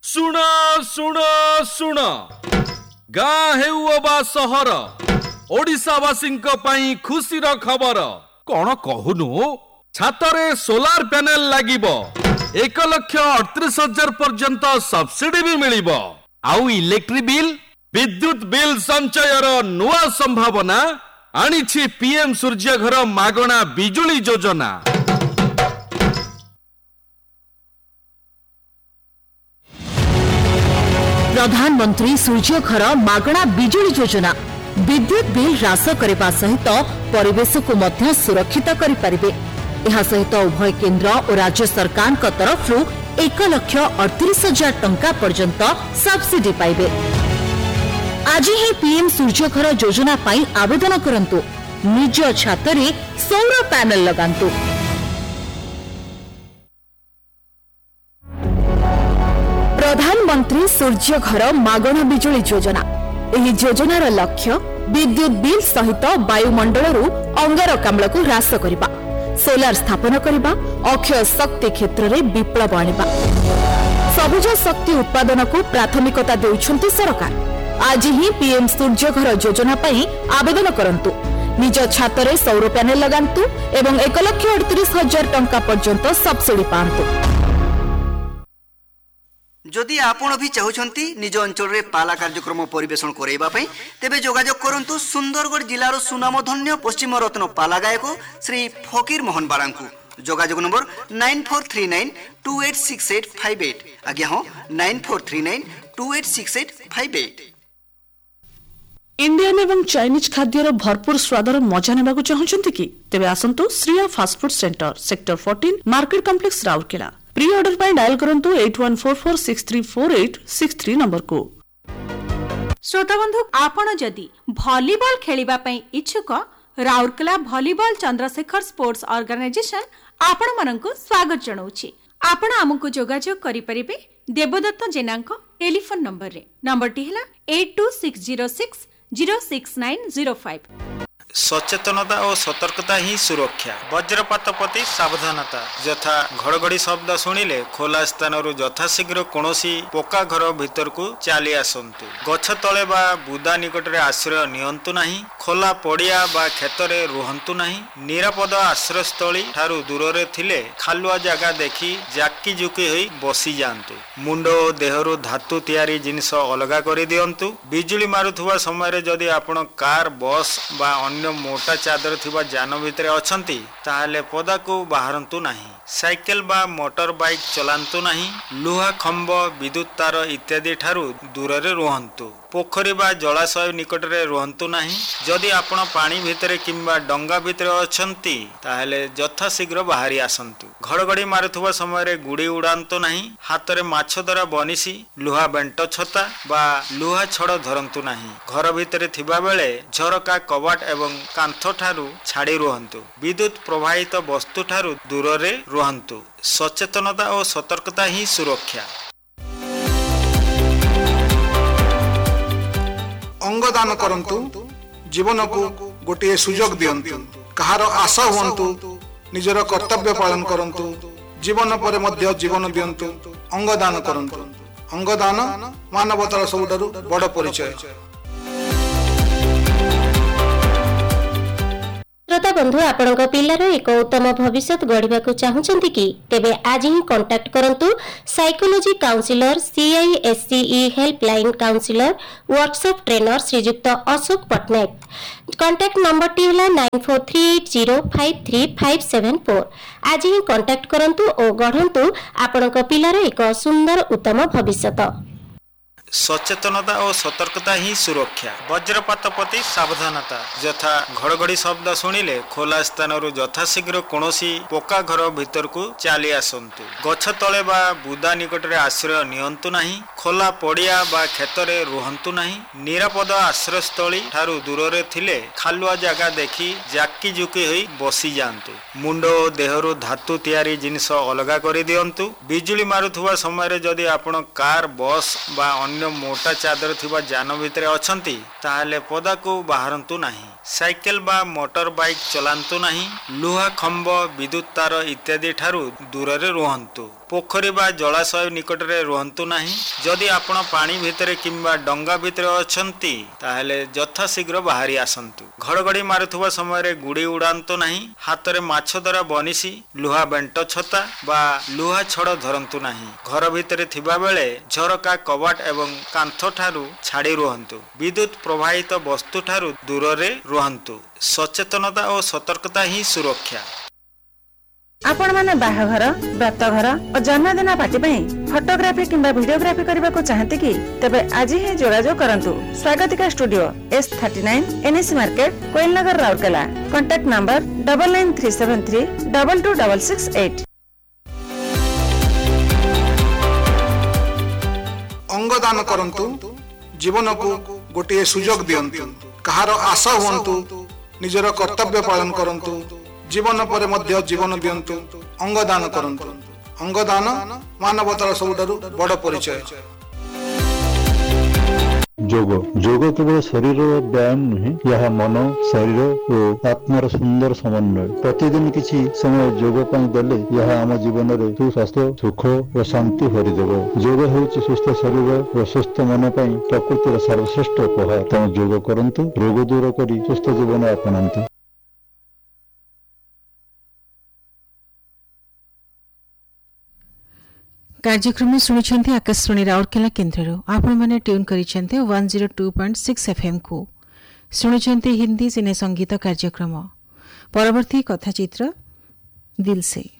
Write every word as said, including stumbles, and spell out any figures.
ଶୁଣ ଶୁଣ ଶୁଣ ଗାଁ ହେଉ ଅବା ସହର ଓଡ଼ିଶାବାସୀଙ୍କ ପାଇଁ ଖୁସିର ଖବର। କଣ କହୁନୁ? ଛାତରେ ସୋଲାର ପ୍ୟାନେଲ ଲାଗିବ, ଏକ ଲକ୍ଷ ଅଠତିରିଶ ହଜାର ପର୍ଯ୍ୟନ୍ତ ସବସିଡି ବି ମିଳିବ। ଆଉ ଇଲେକ୍ଟ୍ରିକ ବିଲ୍ ବିଦ୍ୟୁତ ବିଲ୍ ସଞ୍ଚୟର ନୂଆ ସମ୍ଭାବନା ଆଣିଛି ପିଏମ ସୂର୍ଯ୍ୟଘର ମାଗଣା ବିଜୁଳି ଯୋଜନା। प्रधानमंत्री सूर्यघर मागणा बिजुली योजना विद्युत बिल ह्रास करने सहित परिवेश को मध्य सुरक्षित करें। यह सहित उभय केंद्र और राज्य सरकार तरफ एक लक्ष अड़तीस हजार टंका पर्यंत सब्सिडी पाइबे। आज ही पीएम सूर्यघर योजना पाई आवेदन करंतु, निज छातरे सौर पैनल लगांतु। प्रधानमंत्री सूर्यघर मागणा बिजुली योजना एही योजनार लक्ष्य विद्युत बिल सहित वायुमंडल अंगारकाम्ल को ह्रास करने, सोलार स्थापन करने, अक्षय शक्ति क्षेत्र में विप्लव आनिबा। सबुज शक्ति उत्पादन को प्राथमिकता देउछंती सरकार। आज ही पीएम सूर्यघर योजना पाई आवेदन करंतु, निज छातरे सौर पैनल लगांतु एवं एक लक्ष अड़तीस हजार टंका पर्यंत सब्सिडी पांतु। जदि आपण भी चाहूछंती निज अंचल रे पाला कार्यक्रम परिवेषण करैबा पई तेबे जोगाजोग करंतु सुंदरगढ़ जिलार सुनामधन्य पश्चिम रत्न पाला गायक श्री फकीर Mohan बारांकु। जोगाजोग number nine four three nine to eight six eight five eight. आज्ञा हो nine four three nine to eight six eight five eight. Indian एवं चाइनीज खाद्यर भरपूर स्वादर मजा नेबाकु चाहूछंती कि तेबे आसंतु Shriya fast food centre sector fourteen market complex Rourkela. Pre order पर dial करंतु eight one four four six three four eight six three number को। श्रोता बंधु, आपण जदि वॉलीबॉल खेलिबा पई इच्छुक Rourkela volleyball Chandrashekhar sports organisation आपण मनंकु स्वागत जणाउछि। आपण हमकु जोगाजोग करि परिबे देवदत्त जेनांक टेलीफोन नंबर रे। नंबर टी हला eight to six zero six zero six nine zero five. सचेतनता और सतर्कता ही सुरक्षा। वज्रपात प्रति सावधानता, यथा घड़घड़ी शब्द शुणिले खोला स्थान यथाशीघ्र कौनसी पक्का घर भीतर को चली आसतु। गछ तले बा बुदा निकट रे आश्रय नियंतु नहीं। खोला पड़िया बा खेतरे रुहंतु नहीं। निरापद आश्रयस्थली ठारू दूर रे थिले खालुआ जगह देखी जाकी जुकी होई बसी जांतु। मुंड और देहरु धातु तैयारी जिनिस अलगा करि दियंतु। बिजुली मारुथुवा समय रे जदि आपण कार बस बा अन्य मोटा चादर थिबा जान भितर अछंती ताहले पदा को बाहरंतु नहीं। साइकेल बा मोटर बाइक चलांतु नहीं। लुहा खंब विद्युत तार इत्यादि ठारू दूर रे रुहंतु। पोखरी बा जलाशय निकट रे रुहंतु नहीं। जदि आपण पानी भितर किंबा डंगा भितर अछंती ताहले यथा शीघ्र बाहरी आसंतु। घड़घड़ी मारुथुवा समय रे गुड़ी उड़ांतु नहीं। हाथ रे माछ धरा बनिसी लुहा बेंट छता बा लुहा छड़ धरंतु नहीं। घर भितर थिबा बेले झरका कबाट एवं कांथ ठारू छाड़ी रुहंतु। विद्युत प्रवाहित वस्तु ठारू दूर रे रुहंतु। सचेतनता और सतर्कता ही सुरक्षा। अंगदान करंतु, जीवन को गोटे सुजोग दियंतु। कहार आशा हुंतु, निजर कर्तव्य पालन करंतु। जीवन पर मध्य जीवन दियंतु। अंगदान करंतु। अंगदान मानवतार सबुठारु बड़ परिचय। श्रोता बंधु, आपणक पिलार एक उत्तम भविष्य गढ़ा चाहूँगी कि तेबे आज ही कांटेक्ट करंतु psychology councillor CISCE helpline councillor workshop trainer श्रीजुक्त Ashok Patnaik. Contact number T हला nine four three eight zero five three five seven four. आज ही कांटेक्ट करंतु और गढ़ंतु आपणक पिलार एक सुंदर उत्तम भविष्य। सचेतनता और सतर्कता ही सुरक्षा। वज्रपात प्रति सावधानता, यथा घड़घड़ी शब्द शुणिले खोला स्थान यथाशीघ्र कौनसी पक्का घर भीतर को चली आसतु। गछ तले बा बुदा निकट रे आश्रय नियंतु नहीं। खोला पड़िया बा खेतरे रुहंतु नहीं। निरापद आश्रयस्थली ठारू दूर रे थिले खालुआ जगह देखी जाकी जुकी होई बसी जांतु। मुंड और देहरु धातु तैयारी जिनिस अलगा करि दियंतु। बिजुली मारुथुवा समय रे जदि आपण कार बस बा मोटा चादर थिबा जान भितर अछंती ताहले पदा को बाहरंतु नहीं। साइकेल बा मोटर बाइक चलांतु नहीं। लुहा खंब विद्युत तार इत्यादि ठारू दूर रे रुहंतु। पोखरी बा जलाशय निकटरे रुहंतु नाही। जदि आपण पानी भितरे किंबा डंगा भितरे अछंती ताहेले यथा शीघ्र बाहरी आसंतु। घड़घड़ी मारुथुवा समय रे गुड़ी उड़ांतु नाही। हातरे माछ धरा बनिसी, लुहा बेंट छता बा लुहा छड़ धरंतु नाही। घर भितरे थिबा बेले झरका कबाट एवं कांथ ठारू छाड़ी रुहंतु। विद्युत प्रवाहित वस्तु ठारू दूर रे रुहंतु। सचेतनता और सतर्कता ही सुरक्षा। आपण माने बाहाघर, व्रतघर और जन्मदिन पार्टी पई फोटोग्राफी किंबा वीडियोग्राफी करबा को चाहते कि तबे आज ही जोगाजोग करंतु। स्वागतिका studio S thirty nine NAC market कोइलनगर Rourkela. Contact number double nine three seven three double two double six eight. अंगदान करंतु, जीवन को गोटे सुजोग दियंतु। कहार आशा हुंतु, निजर कर्तव्य पालन करंतु। जीवन पर मध्य जीवन दियंतु। अंगदान करंतु। अंगदान मानवतार सबुठारु बड़ परिचय। जोग जोग केवल शरीर व्यायाम नुहे, यह मन शरीर और आत्मार सुंदर समन्वय। प्रतिदिन किसी समय जोग देले यह आम जीवन में सुस्वास्थ्य सुख और शांति भरीदेव। जोग होउछि सुस्थ शरीर और सुस्थ मन पर प्रकृतिर सर्वश्रेष्ठ उपहार। तेणु जोग करंतु, रोग दूर करी सुस्थ जीवन अपनांतु। कार्यक्रम शुणुंट आकाशवाणी राउरकेला केन्द्र। आपण मैंने tune करिसेंते one zero two point six FM को शुणुंट हिंदी सिने संगीत कार्यक्रम। परवर्ती कथाचित्र दिल से।